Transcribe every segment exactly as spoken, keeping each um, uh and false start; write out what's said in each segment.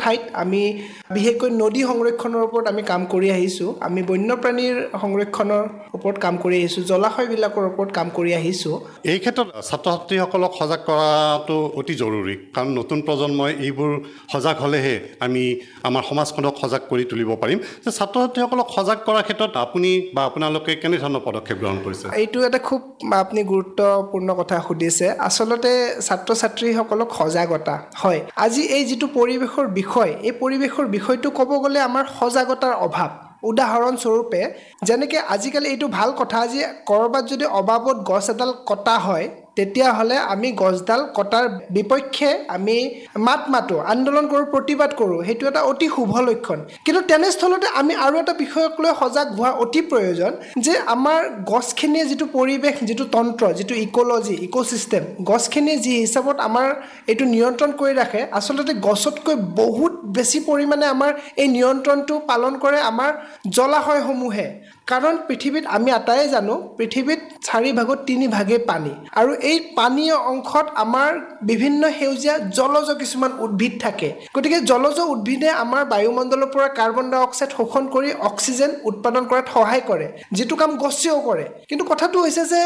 ঠাইত আমি বিশেষকৈ নদী সংৰক্ষণৰ ওপৰত আমি কাম কৰি আহিছোঁ, আমি বন্যপ্ৰাণীৰ সংৰক্ষণৰ ওপৰত কাম কৰি আহিছোঁ, জলাশয়বিলাকৰ ওপৰত কাম কৰি আহিছোঁ। এই ক্ষেত্ৰত ছাত্ৰ ছাত্ৰীসকলক সজাগ কৰাটো অতি জৰুৰী, কাৰণ নতুন প্ৰজন্মই এইবোৰ সজাগ হ'লেহে আমি আমাৰ সমাজখনক সজাগ কৰি তুলিব পাৰিম। যে ছাত্ৰ ছাত্ৰীসকলক সজাগ কৰাৰ ক্ষেত্ৰত আপুনি বা আপোনালোকে কেনেধৰণৰ পদক্ষেপ গ্ৰহণ কৰিছে? এইটো এটা খুব আপুনি গুৰুত্বপূৰ্ণ কথা সুধিছে। আচলতে ছাত্ৰ ছাত্ৰীসকলক সজাগতা হয়, আজি এই যিটো পৰিৱেশৰ বিষয়, এই পৰিৱেশৰ বিষয়টো ক'ব গ'লে আমাৰ সজাগতাৰ অভাৱ। উদাহৰণস্বৰূপে যেনেকৈ আজিকালি এইটো ভাল কথা, আজি ক'ৰবাত যদি অবাবত গছ এডাল কটা হয় তেতিয়াহ'লে আমি গছডাল কটাৰ বিপক্ষে আমি মাত মাতোঁ, আন্দোলন কৰোঁ, প্ৰতিবাদ কৰোঁ, সেইটো এটা অতি শুভ লক্ষণ। কিন্তু তেনেস্থলতে আমি আৰু এটা বিষয়ক লৈ সজাগ হোৱা অতি প্ৰয়োজন, যে আমাৰ গছখিনিয়ে যিটো পৰিৱেশ, যিটো তন্ত্ৰ, যিটো ইক'লজি, ইক'চিষ্টেম, গছখিনিয়ে যি হিচাপত আমাৰ এইটো নিয়ন্ত্ৰণ কৰি ৰাখে, আচলতে গছতকৈ বহুত বেছি পৰিমাণে আমাৰ এই নিয়ন্ত্ৰণটো পালন কৰে আমাৰ জলাশয়সমূহে। কাৰণ পৃথিৱীত আমি আটায়ে জানো, পৃথিৱীত চাৰি ভাগত তিনি ভাগেই পানী, আৰু এই পানীয় অংশত আমাৰ বিভিন্ন সেউজীয়া জলজ কিছুমান উদ্ভিদ থাকে। গতিকে জলজ উদ্ভিদে আমাৰ বায়ুমণ্ডলৰ পৰা কাৰ্বন ডাই অক্সাইড শোষণ কৰি অক্সিজেন উৎপাদন কৰাত সহায় কৰে, যিটো কাম গছেও কৰে। কিন্তু কথাটো হৈছে যে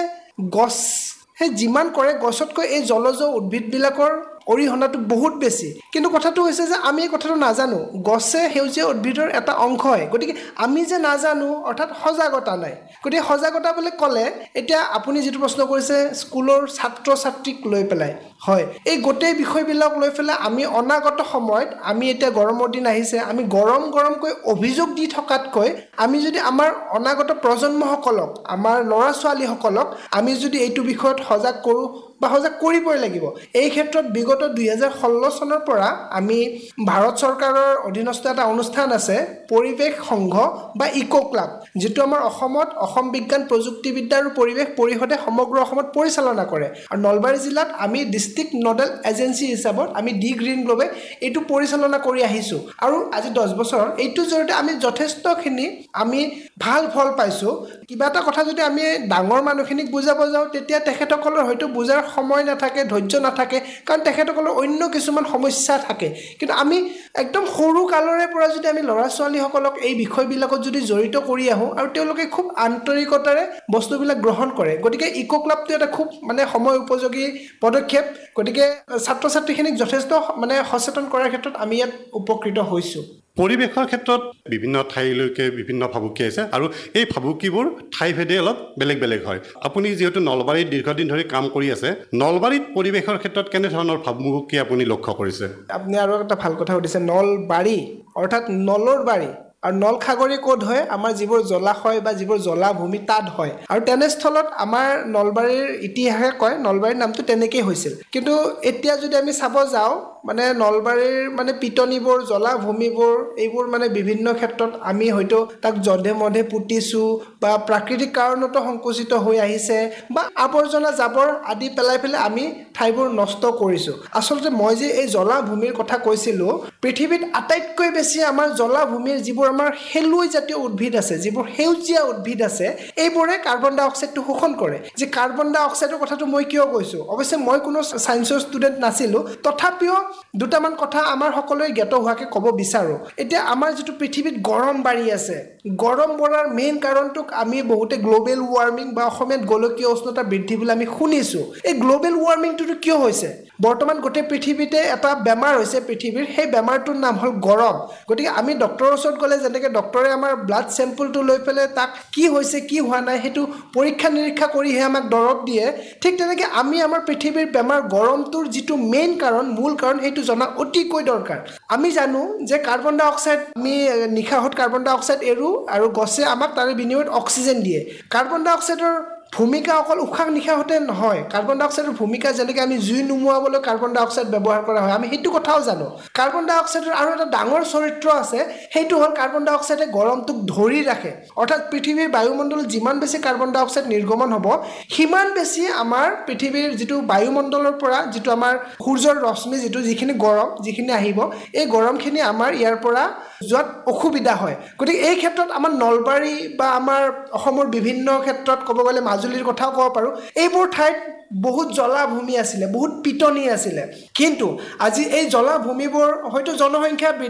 গছে যিমান কৰে, গছতকৈ এই জলজ উদ্ভিদবিলাকৰ অৰিহণাটো বহুত বেছি। কিন্তু কথাটো হৈছে যে আমি এই কথাটো নাজানো, গছে সেউজীয়া উদ্ভিদৰ এটা অংশ হয়। গতিকে আমি যে নাজানো, অৰ্থাৎ সজাগতা নাই। গতিকে সজাগতা বুলি ক'লে, এতিয়া আপুনি যিটো প্ৰশ্ন কৰিছে স্কুলৰ ছাত্ৰ ছাত্ৰীক লৈ পেলাই, হয়, এই গোটেই বিষয়বিলাক লৈ পেলাই আমি অনাগত সময়ত, আমি এতিয়া গৰমৰ দিন আহিছে, আমি গৰম গৰমকৈ অভিযোগ দি থকাতকৈ আমি যদি আমাৰ অনাগত প্ৰজন্মসকলক, আমাৰ ল'ৰা ছোৱালীসকলক আমি যদি এইটো বিষয়ত সজাগ কৰোঁ, বা সজাগ কৰিবই লাগিব। এই ক্ষেত্ৰত বিগত দুই হাজাৰ ষোল্ল চনৰ পৰা আমি ভাৰত চৰকাৰৰ অধীনস্থ এটা অনুষ্ঠান আছে, পৰিৱেশ সংঘ বা ইক' ক্লাব, যিটো আমাৰ অসমত অসম বিজ্ঞান প্ৰযুক্তিবিদ্যা আৰু পৰিৱেশ পৰিষদে সমগ্ৰ অসমত পৰিচালনা কৰে। আৰু নলবাৰী জিলাত আমি ডিষ্ট্ৰিক্ট নডেল এজেঞ্চি হিচাপত আমি ডি গ্ৰীণ গ্লোবে এইটো পৰিচালনা কৰি আহিছোঁ। আৰু আজি দহ বছৰ এইটোৰ জৰিয়তে আমি যথেষ্টখিনি আমি ভাল ফল পাইছোঁ। কিবা এটা কথা যদি আমি ডাঙৰ মানুহখিনিক বুজাব যাওঁ, তেতিয়া তেখেতসকলৰ হয়তো বুজাৰ সময় নাথাকে, ধৈৰ্য নাথাকে, কাৰণ তেখেতসকলৰ অন্য কিছুমান সমস্যা থাকে। কিন্তু আমি একদম সৰু কালৰে পৰা যদি আমি ল'ৰা ছোৱালীসকলক এই বিষয়বিলাকত যদি জড়িত কৰি আহোঁ, আৰু তেওঁলোকে খুব আন্তৰিকতাৰে বস্তুবিলাক গ্ৰহণ কৰে, গতিকে ইক' ক্লাবটো এটা খুব মানে সময় উপযোগী পদক্ষেপ। গতিকে ছাত্ৰ ছাত্ৰীখিনিক যথেষ্ট মানে সচেতন কৰাৰ ক্ষেত্ৰত আমি ইয়াত উপকৃত হৈছোঁ। পৰিৱেশৰ ক্ষেত্ৰত বিভিন্ন ঠাইলৈকে বিভিন্ন ভাবুকি আছে, আৰু এই ভাবুকিবোৰ ঠাইভেদে অলপ বেলেগ বেলেগ হয়। আপুনি যিহেতু নলবাৰীত দীৰ্ঘদিন ধৰি কাম কৰি আছে, নলবাৰীত পৰিৱেশৰ ক্ষেত্ৰত কেনেধৰণৰ ভাবুকি আপুনি লক্ষ্য কৰিছে? আপুনি আৰু এটা ভাল কথা সুধিছে, নলবাৰী অৰ্থাৎ নলৰ বাৰী, আৰু নলসাগৰী ক'ত হয়? আমাৰ যিবোৰ জলাশয় বা যিবোৰ জলাভূমি তাত হয়। আৰু তেনেস্থলত আমাৰ নলবাৰীৰ ইতিহাসে কয় নলবাৰীৰ নামটো তেনেকেই হৈছিল। কিন্তু এতিয়া যদি আমি চাব যাওঁ, মানে নলবাৰীৰ মানে পিটনিবোৰ, জলাভূমিবোৰ, এইবোৰ মানে বিভিন্ন ক্ষেত্ৰত আমি হয়তো তাক যধে মধে পুতিছোঁ, বা প্ৰাকৃতিক কাৰণতো সংকুচিত হৈ আহিছে, বা আৱৰ্জনা জাবৰ আদি পেলাই পেলাই আমি ঠাইবোৰ নষ্ট কৰিছোঁ। আচলতে মই যে এই জলাভূমিৰ কথা কৈছিলোঁ, পৃথিৱীত আটাইতকৈ বেছি আমাৰ জলাভূমিৰ যিবোৰ আমাৰ শেলুৱৈ জাতীয় উদ্ভিদ আছে, যিবোৰ সেউজীয়া উদ্ভিদ আছে, এইবোৰে কাৰ্বন ডাই অক্সাইডটো শোষণ কৰে। যে কাৰ্বন ডাই অক্সাইডৰ কথাটো মই কিয় কৈছোঁ, অৱশ্যে মই কোনো ছায়েন্সৰ ষ্টুডেণ্ট নাছিলোঁ, তথাপিও দুটামান কথা আমাৰ সকলোৱে জ্ঞাত হোৱাকৈ ক'ব বিচাৰোঁ। এতিয়া আমাৰ যিটো পৃথিৱীত গৰম বাঢ়ি আছে, গৰম বঢ়াৰ মেইন কাৰণটোক আমি বহুতে গ্ল'বেল ৱাৰ্মিং বা অসমীয়াত গোলকীয় উষ্ণতা বৃদ্ধি বুলি আমি শুনিছোঁ। এই গ্ল'বেল ৱাৰ্মিংটোতো কিয় হৈছে? বৰ্তমান গোটেই পৃথিৱীতে এটা বেমাৰ হৈছে পৃথিৱীৰ, সেই বেমাৰটোৰ নাম হ'ল গৰম। গতিকে আমি ডক্টৰৰ ওচৰত গ'লে যেনেকৈ ডক্টৰে আমাৰ ব্লাড চেম্পলটো লৈ পেলাই তাক কি হৈছে কি হোৱা নাই সেইটো পৰীক্ষা নিৰীক্ষা কৰিহে আমাক দৰৱ দিয়ে, ঠিক তেনেকৈ আমি আমাৰ পৃথিৱীৰ বেমাৰ গৰমটোৰ যিটো মেইন কাৰণ, মূল কাৰণ, সেইটো জনা অতিকৈ দৰকাৰ। আমি জানো যে কাৰ্বন ডাই অক্সাইড, আমি নিশাহত কাৰ্বন ডাই অক্সাইড এৰোঁ, আৰু গছে আমাক তাৰে বিনিময়ত অক্সিজেন দিয়ে। কাৰ্বন ডাই অক্সাইডৰ ভূমিকা অকল উশাহ নিশাহতে নহয়, কাৰ্বন ডাই অক্সাইডৰ ভূমিকা যেনেকৈ আমি জুই নুমুৱাবলৈ কাৰ্বন ডাই অক্সাইড ব্যৱহাৰ কৰা হয়, আমি সেইটো কথাও জানো। কাৰ্বন ডাই অক্সাইডৰ আৰু এটা ডাঙৰ চৰিত্ৰ আছে, সেইটো হ'ল কাৰ্বন ডাই অক্সাইডে গৰমটোক ধৰি ৰাখে। অৰ্থাৎ পৃথিৱীৰ বায়ুমণ্ডলত যিমান বেছি কাৰ্বন ডাই অক্সাইড নিৰ্গমন হ'ব, সিমান বেছি আমাৰ পৃথিৱীৰ যিটো বায়ুমণ্ডলৰ পৰা যিটো আমাৰ সূৰ্যৰ ৰশ্মি, যিটো যিখিনি গৰম যিখিনি আহিব, এই গৰমখিনি আমাৰ ইয়াৰ পৰা যোৱাত অসুবিধা হয়। গতিকে এই ক্ষেত্ৰত আমাৰ নলবাৰী বা আমাৰ অসমৰ বিভিন্ন ক্ষেত্ৰত ক'ব গ'লে মাজুলীৰ কথাও ক'ব পাৰোঁ, এইবোৰ ঠাইত বহুত জলাভূমি আছিলে, বহুত পিটনি আছিলে। কিন্তু আজি এই জলাভূমিবোৰ হয়তো জনসংখ্যা